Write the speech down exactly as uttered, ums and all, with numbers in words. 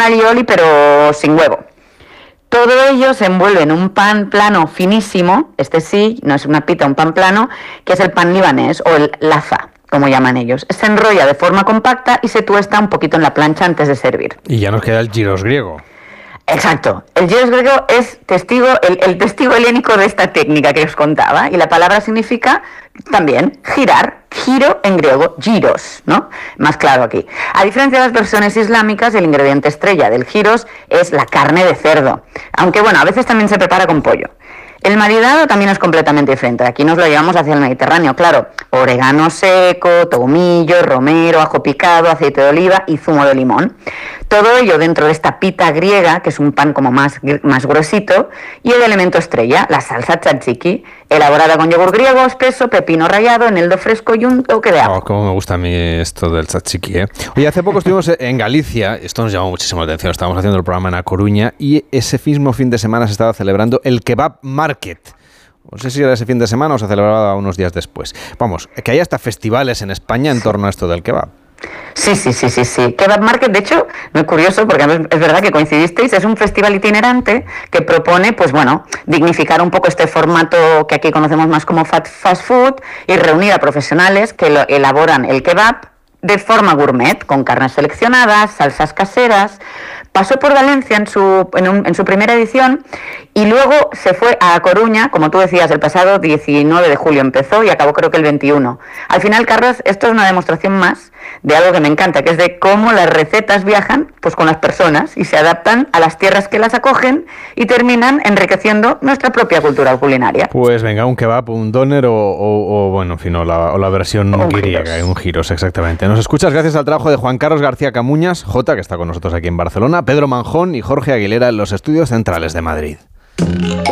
alioli pero sin huevo. Todo ello se envuelve en un pan plano finísimo, este sí, no es una pita, un pan plano, que es el pan libanés o el laza, como llaman ellos. Se enrolla de forma compacta y se tuesta un poquito en la plancha antes de servir. Y ya nos queda el gyros griego. Exacto. El gyros griego es testigo, el, el testigo helénico de esta técnica que os contaba, y la palabra significa también girar, giro en griego, gyros, ¿no? Más claro aquí. A diferencia de las versiones islámicas, el ingrediente estrella del gyros es la carne de cerdo, aunque bueno, a veces también se prepara con pollo. El maridado también es completamente diferente. Aquí nos lo llevamos hacia el Mediterráneo, claro. Orégano seco, tomillo, romero, ajo picado, aceite de oliva y zumo de limón. Todo ello dentro de esta pita griega, que es un pan como más, más gruesito, y el elemento estrella, la salsa tzatziki, elaborada con yogur griego espeso, pepino rallado, eneldo fresco y un toque de ajo. Oh, cómo me gusta a mí esto del tzatziki, ¿eh? Oye, hace poco estuvimos en Galicia, esto nos llamó muchísimo la atención, estábamos haciendo el programa en A Coruña y ese mismo fin de semana se estaba celebrando el Kebab Market. No sé si era ese fin de semana o se celebraba unos días después. Vamos, que hay hasta festivales en España en torno a esto del kebab. Sí, sí, sí, sí, sí. Kebab Market, de hecho, muy curioso, porque es verdad que coincidisteis, es un festival itinerante que propone, pues bueno, dignificar un poco este formato que aquí conocemos más como fast food y reunir a profesionales que lo elaboran el kebab de forma gourmet, con carnes seleccionadas, salsas caseras. Pasó por Valencia en su, en, un, en su primera edición y luego se fue a Coruña, como tú decías, el pasado diecinueve de julio empezó y acabó creo que el veintiuno. Al final, Carlos, esto es una demostración más de algo que me encanta, que es de cómo las recetas viajan pues con las personas y se adaptan a las tierras que las acogen y terminan enriqueciendo nuestra propia cultura culinaria. Pues venga, un kebab, un doner o, o, o bueno, en fin, o la, o la versión un griega, giros. un gyros, exactamente. Nos escuchas gracias al trabajo de Juan Carlos García Camuñas, Jota, que está con nosotros aquí en Barcelona, Pedro Manjón y Jorge Aguilera en los estudios centrales de Madrid.